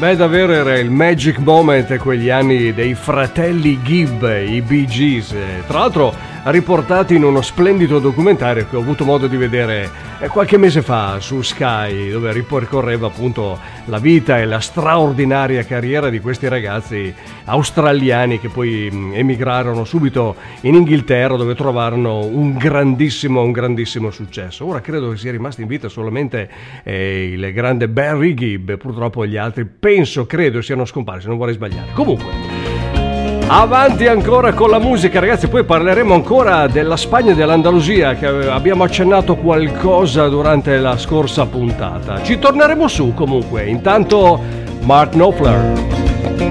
Beh, davvero era il magic moment quegli anni dei fratelli Gibb, i Bee Gees. Tra l'altro riportati in uno splendido documentario che ho avuto modo di vedere qualche mese fa su Sky, dove ripercorreva appunto la vita e la straordinaria carriera di questi ragazzi australiani che poi emigrarono subito in Inghilterra, dove trovarono un grandissimo successo. Ora credo che sia rimasto in vita solamente il grande Barry Gibb, purtroppo gli altri credo siano scomparsi, non vorrei sbagliare. Comunque, avanti ancora con la musica, ragazzi. Poi parleremo ancora della Spagna e dell'Andalusia, che abbiamo accennato qualcosa durante la scorsa puntata. Ci torneremo su comunque. Intanto Mark Knopfler.